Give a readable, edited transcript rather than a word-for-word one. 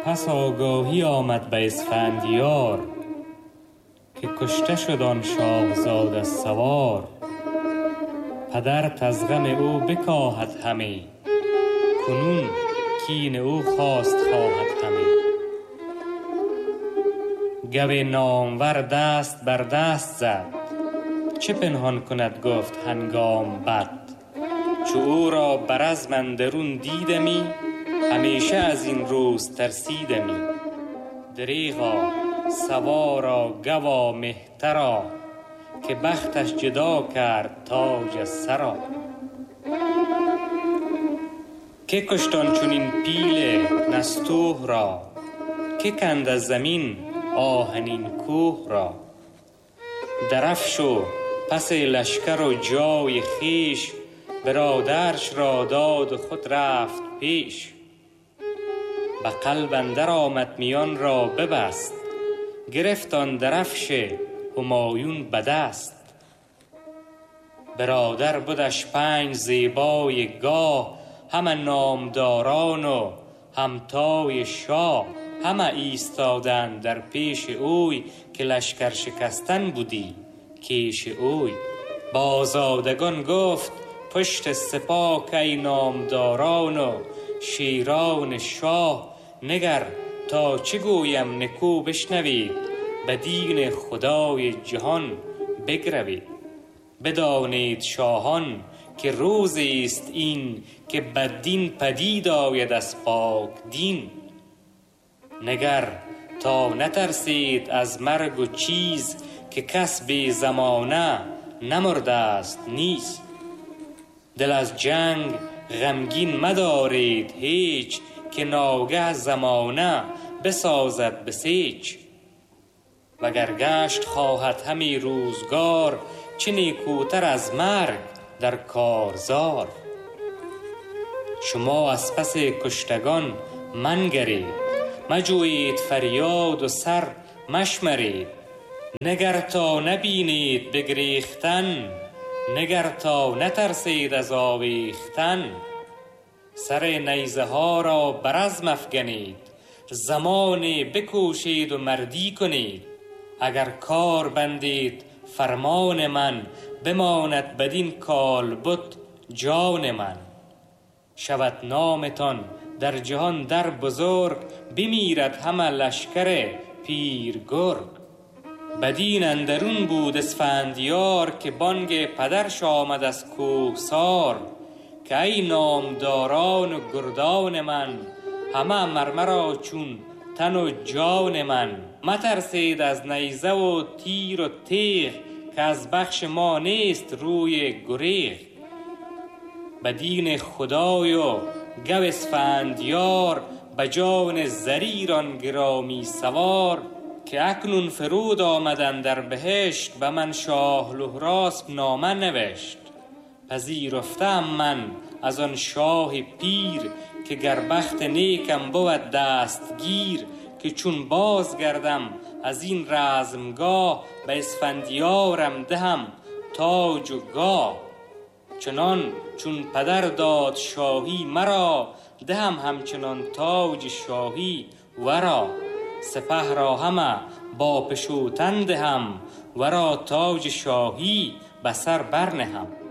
پس آگاهی آمد به اسفندیار که کشته شد آن شاهزاده سوار. پدرت از غم او بکاهد همه، کنون کین او خواست خواهد همه. گو نامور دست بر دست زد، چه پنهان کند گفت هنگام بد. چو او را بر عزم اندرون دیدمی، همیشه از این روز ترسیدمی. دریغا سوارا گوا مهترا، که بختش جدا کرد تاج از سرا. که کشت آن چنین پیل نستوه را، که کند از زمین آهنین کوه را. درفش و پس لشکر و جای خویش، برادرش را داد و خود رفت پیش. به قلب اندر آمد میان را ببست، گرفت آن درفش همایون به دست. برادر بودش 5 زیبای گاه، همه نامداران و همتای شاه. همه ایستادند در پیش اوی، که لشکر شکستن بودی کیش اوی. بازادگان گفت پشت سپاه، که ای نامداران و شیران شاه. نگر تا چه گویم نکو بشنوید، به دین خدای جهان بگروید. بدانید شاهان که روزی است این، که بددین پدید آید از پاک دین. نگر تا نترسید از مرگ و چیز، که کس بی زمانه نمرده است نیز. دل از جنگ غمگین مدارید هیچ، که ناگه زمانه بسازد بسیچ. وگر گشت خواهد همی روزگار، چه نیکوتر از مرگ در کارزار. شما از پس کشتگان منگرید، مجویید فریاد و سر مشمرید. نگر تا نبینید بگریختن، نگر تا نترسید از آویختن. سر نیزه ها را بر عزم افگنید، زمانی بکوشید و مردی کنید. اگر کار بندید فرمان من، بماند بدین کالبد جان من. شود نامتان در جهان در بزرگ، بمیرد همه لشکر پیر گرگ. بدین اندرون بود اسفندیار، که بانگ پدرش آمد از کوهسار. که ای نامداران و گردان من، همه مرمرا چون تن و جان من. مترسید از نیزه و تیر و تیغ، که از بخش ما نیست روی گریغ. به دین خدای و گو اسفندیار، به جان زریران گرامی سوار. که اکنون فرود آمدن در بهشت، به من شاه لهراسپ نامه نوشت. پذیرفتم من از آن شاه پیر، که گر بخت نیکم بود دستگیر. که چون باز گردم از این رزمگاه، به اسفندیارم دهم تاج و گاه. چنان چون پدر داد شاهی مرا، دهم همچنان تاج شاهی ورا. سپه را همه با پشوتن دهم، ورا تاج شاهی به سر برنهم.